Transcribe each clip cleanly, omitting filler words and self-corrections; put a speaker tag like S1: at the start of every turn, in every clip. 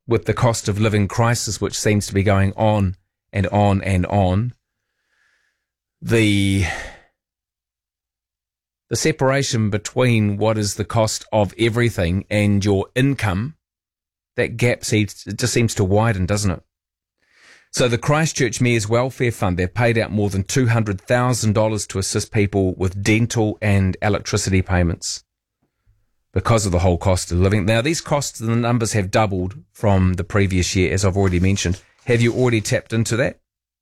S1: with the cost of living crisis, which seems to be going on and on and on, the separation between what is the cost of everything and your income, that gap just seems to widen, doesn't it? So the Christchurch Mayor's Welfare Fund, they've paid out more than $200,000 to assist people with dental and electricity payments because of the whole cost of living. Now, these costs and the numbers have doubled from the previous year, as I've already mentioned. Have you already tapped into that?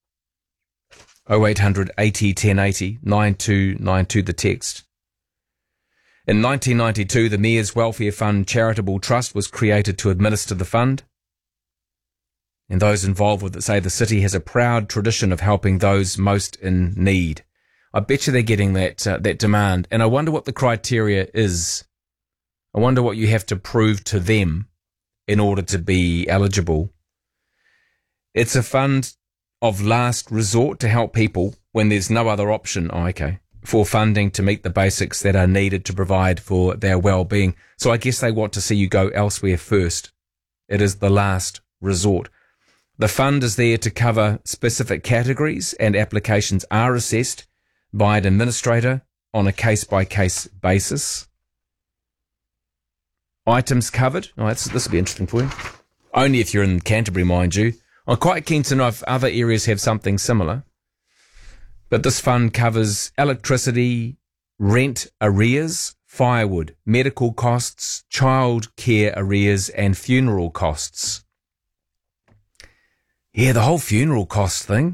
S1: 0800 80 1080 9292, the text. In 1992, the Mayor's Welfare Fund Charitable Trust was created to administer the fund. And those involved with it say the city has a proud tradition of helping those most in need. I bet you they're getting that demand. And I wonder what the criteria is. I wonder what you have to prove to them in order to be eligible. It's a fund of last resort to help people when there's no other option. Oh, okay. For funding to meet the basics that are needed to provide for their well-being. So I guess they want to see you go elsewhere first. It is the last resort. The fund is there to cover specific categories, and applications are assessed by an administrator on a case-by-case basis. Items covered. Oh, this will be interesting for you. Only if you're in Canterbury, mind you. I'm quite keen to know if other areas have something similar. But this fund covers electricity, rent arrears, firewood, medical costs, child care arrears, and funeral costs. Yeah, the whole funeral cost thing.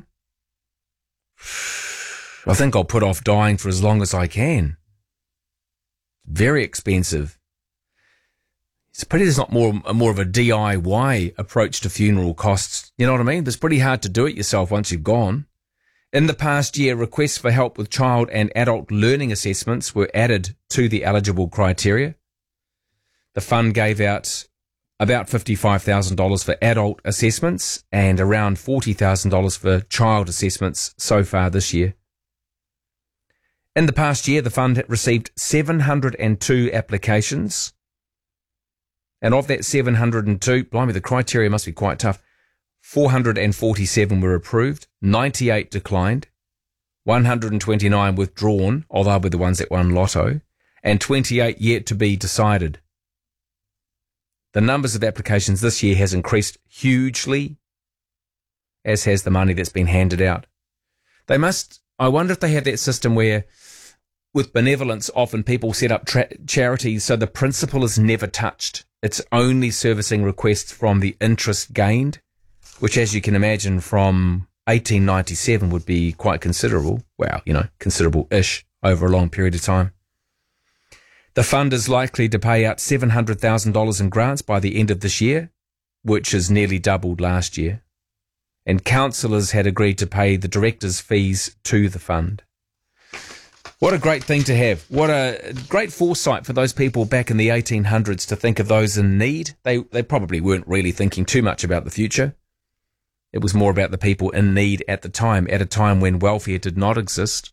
S1: I think I'll put off dying for as long as I can. Very expensive. It's pretty, there's not more of a DIY approach to funeral costs. You know what I mean? It's pretty hard to do it yourself once you've gone. In the past year, requests for help with child and adult learning assessments were added to the eligible criteria. The fund gave out about $55,000 for adult assessments and around $40,000 for child assessments so far this year. In the past year, the fund had received 702 applications. And of that 702, blimey, the criteria must be quite tough. 447 were approved, 98 declined, 129 withdrawn, although were the ones that won Lotto, and 28 yet to be decided. The numbers of applications this year has increased hugely, as has the money that's been handed out. I wonder if they have that system where, with benevolence, often people set up charities so the principal is never touched. It's only servicing requests from the interest gained, which, as you can imagine, from 1897 would be quite considerable. Well, considerable-ish over a long period of time. The fund is likely to pay out $700,000 in grants by the end of this year, which is nearly doubled last year. And councillors had agreed to pay the directors' fees to the fund. What a great thing to have. What a great foresight for those people back in the 1800s to think of those in need. They probably weren't really thinking too much about the future. It was more about the people in need at the time, at a time when welfare did not exist.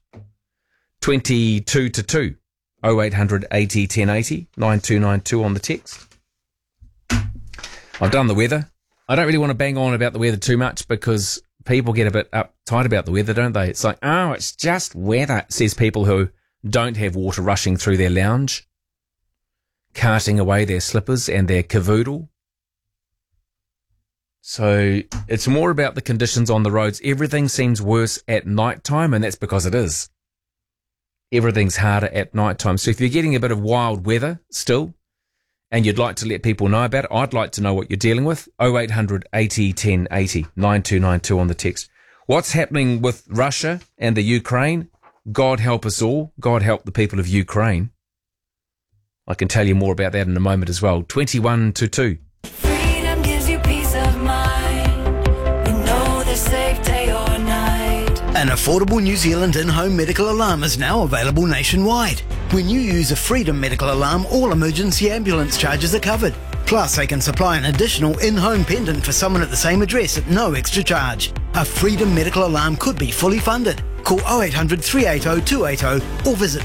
S1: 22-2. 0800 80 1080 9292 on the text. I've done the weather. I don't really want to bang on about the weather too much because people get a bit uptight about the weather, don't they? It's like, oh, it's just weather, says people who don't have water rushing through their lounge, carting away their slippers and their cavoodle. So it's more about the conditions on the roads. Everything seems worse at night time, and that's because it is. Everything's harder at night time. So if you're getting a bit of wild weather still, and you'd like to let people know about it, I'd like to know what you're dealing with. 0800 80 1080 9292 on the text. What's happening with Russia and the Ukraine? God help us all. God help the people of Ukraine. I can tell you more about that in a moment as well. 21-2.
S2: Freedom gives you peace of mind. You know they're safe day or night.
S3: An affordable New Zealand in-home medical alarm is now available nationwide. When you use a Freedom medical alarm, all emergency ambulance charges are covered. Plus, they can supply an additional in-home pendant for someone at the same address at no extra charge. A Freedom medical alarm could be fully funded. Call 0800 380 280 or visit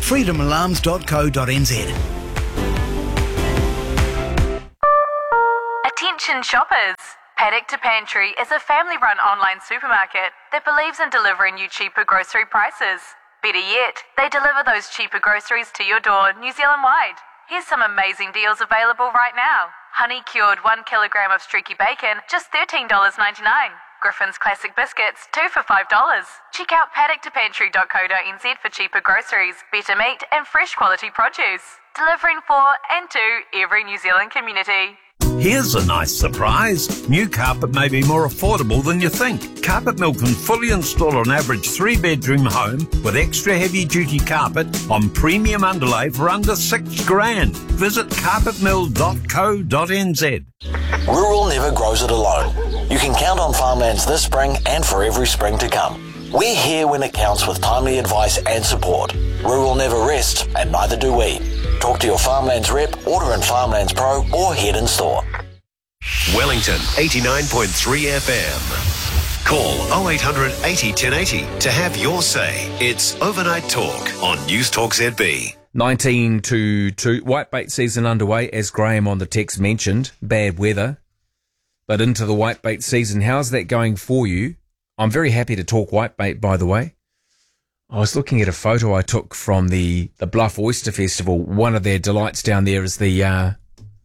S3: freedomalarms.co.nz.
S4: Attention shoppers! Paddock to Pantry is a family-run online supermarket that believes in delivering you cheaper grocery prices. Better yet, they deliver those cheaper groceries to your door New Zealand-wide. Here's some amazing deals available right now. Honey-cured 1 kilogram of streaky bacon, just $13.99. Griffin's Classic Biscuits, 2 for $5. Check out paddocktopantry.co.nz for cheaper groceries, better meat and fresh quality produce. Delivering for and to every New Zealand community.
S5: Here's a nice surprise. New carpet may be more affordable than you think. Carpet Mill can fully install an average 3-bedroom home with extra heavy-duty carpet on premium underlay for under $6,000. Visit carpetmill.co.nz.
S6: Rural never grows it alone. You can count on Farmlands this spring and for every spring to come. We're here when it counts with timely advice and support. Rural never rests, and neither do we. Talk to your Farmlands rep, order in Farmlands Pro, or head in store.
S7: Wellington 89.3 FM. Call 0800 80 1080 to have your say. It's Overnight Talk on News Talk ZB.
S1: 19 to 2. Whitebait season underway, as Graham on the text mentioned. Bad weather, but into the whitebait season. How's that going for you? I'm very happy to talk whitebait, by the way. I was looking at a photo I took from the Bluff Oyster Festival. One of their delights down there is is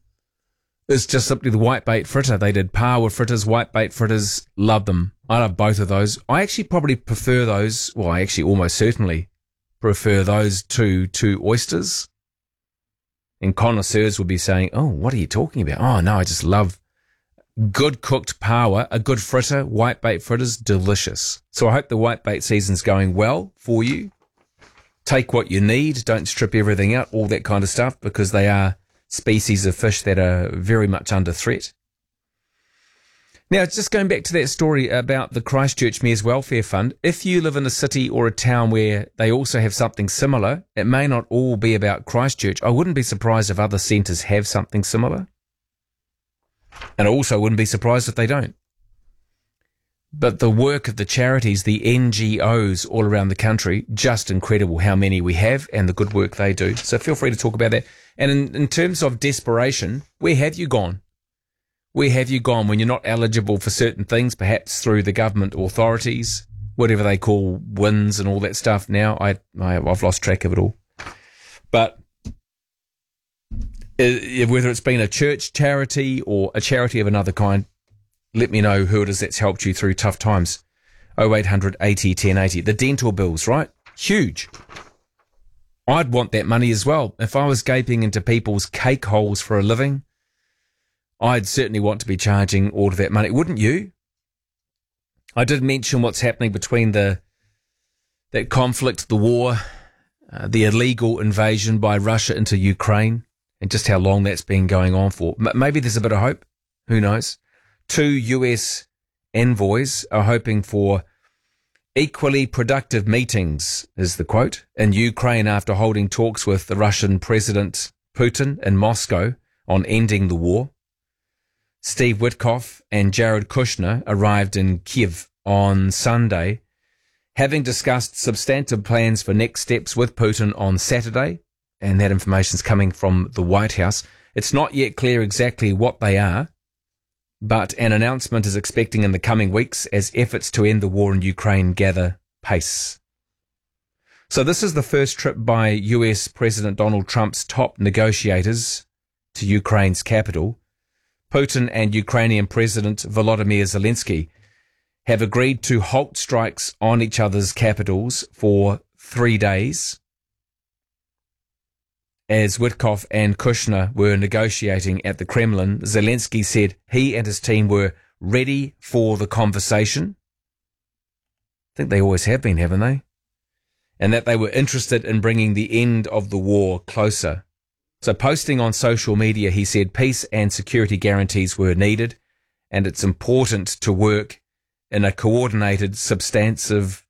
S1: just simply the whitebait fritter. They did power fritters, whitebait fritters. Love them. I love both of those. I actually probably prefer those. Well, I actually almost certainly prefer those to oysters. And connoisseurs would be saying, "Oh, what are you talking about?" Oh no, I just love good cooked power, a good fritter, whitebait fritters, delicious. So I hope the whitebait season's going well for you. Take what you need, don't strip everything out, all that kind of stuff, because they are species of fish that are very much under threat. Now, just going back to that story about the Christchurch Mayor's Welfare Fund, if you live in a city or a town where they also have something similar, it may not all be about Christchurch. I wouldn't be surprised if other centres have something similar. And I also wouldn't be surprised if they don't. But the work of the charities, the NGOs all around the country, just incredible how many we have and the good work they do. So feel free to talk about that. And in terms of desperation, where have you gone? Where have you gone when you're not eligible for certain things, perhaps through the government authorities, whatever they call WINS and all that stuff now? I've lost track of it all. But whether it's been a church charity or a charity of another kind, let me know who it is that's helped you through tough times. 0800 80 1080. The dental bills, right? Huge. I'd want that money as well. If I was gaping into people's cake holes for a living, I'd certainly want to be charging all of that money. Wouldn't you? I did mention what's happening between that conflict, the war, the illegal invasion by Russia into Ukraine, and just how long that's been going on for. Maybe there's a bit of hope. Who knows? 2 US envoys are hoping for equally productive meetings, is the quote, in Ukraine after holding talks with the Russian President Putin in Moscow on ending the war. Steve Witkoff and Jared Kushner arrived in Kiev on Sunday, having discussed substantive plans for next steps with Putin on Saturday. And that information's coming from the White House. It's not yet clear exactly what they are, but an announcement is expecting in the coming weeks as efforts to end the war in Ukraine gather pace. So this is the first trip by US President Donald Trump's top negotiators to Ukraine's capital. Putin and Ukrainian President Volodymyr Zelensky have agreed to halt strikes on each other's capitals for 3 days. As Witkoff and Kushner were negotiating at the Kremlin, Zelensky said he and his team were ready for the conversation. I think they always have been, haven't they? And that they were interested in bringing the end of the war closer. So posting on social media, he said peace and security guarantees were needed, and it's important to work in a coordinated, substantive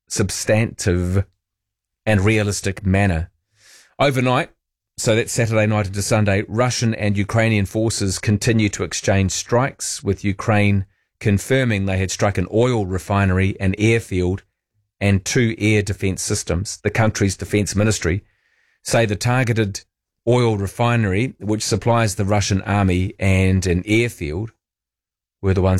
S1: and realistic manner. Overnight, so that's Saturday night into Sunday, Russian and Ukrainian forces continue to exchange strikes, with Ukraine confirming they had struck an oil refinery, an airfield, and 2 air defence systems. The country's defence ministry say the targeted oil refinery, which supplies the Russian army, and an airfield were the ones